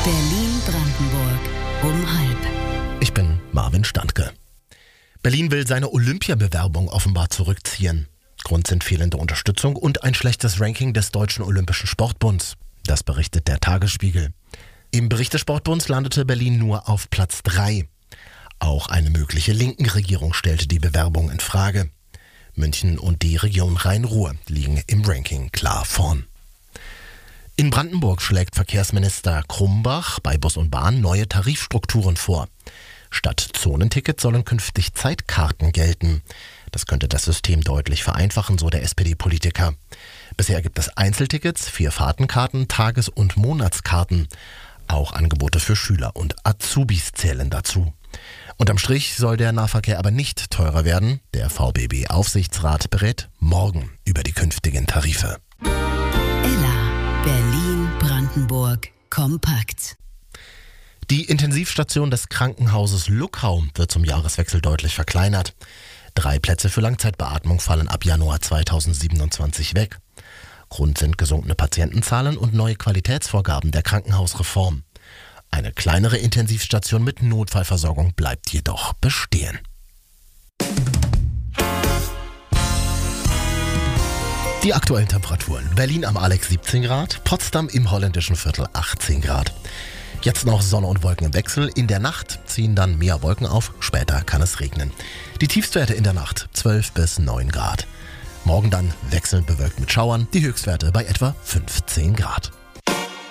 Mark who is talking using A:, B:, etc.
A: Berlin-Brandenburg um 12:30.
B: Ich bin Marvin Standke. Berlin will seine Olympiabewerbung offenbar zurückziehen. Grund sind fehlende Unterstützung und ein schlechtes Ranking des Deutschen Olympischen Sportbunds. Das berichtet der Tagesspiegel. Im Bericht des Sportbunds landete Berlin nur auf Platz 3. Auch eine mögliche linken Regierung stellte die Bewerbung in Frage. München und die Region Rhein-Ruhr liegen im Ranking klar vorn. In Brandenburg schlägt Verkehrsminister Krumbach bei Bus und Bahn neue Tarifstrukturen vor. Statt Zonentickets sollen künftig Zeitkarten gelten. Das könnte das System deutlich vereinfachen, so der SPD-Politiker. Bisher gibt es Einzeltickets, 4 Fahrtenkarten, Tages- und Monatskarten. Auch Angebote für Schüler und Azubis zählen dazu. Unterm Strich soll der Nahverkehr aber nicht teurer werden. Der VBB-Aufsichtsrat berät morgen über die künftigen Tarife.
A: Ella, Berlin-Brandenburg kompakt.
B: Die Intensivstation des Krankenhauses Luckau wird zum Jahreswechsel deutlich verkleinert. 3 Plätze für Langzeitbeatmung fallen ab Januar 2027 weg. Grund sind gesunkene Patientenzahlen und neue Qualitätsvorgaben der Krankenhausreform. Eine kleinere Intensivstation mit Notfallversorgung bleibt jedoch bestehen. Die aktuellen Temperaturen. Berlin am Alex 17 Grad, Potsdam im holländischen Viertel 18 Grad. Jetzt noch Sonne und Wolken im Wechsel. In der Nacht ziehen dann mehr Wolken auf, später kann es regnen. Die Tiefstwerte in der Nacht 12 bis 9 Grad. Morgen dann wechselnd bewölkt mit Schauern, die Höchstwerte bei etwa 15 Grad.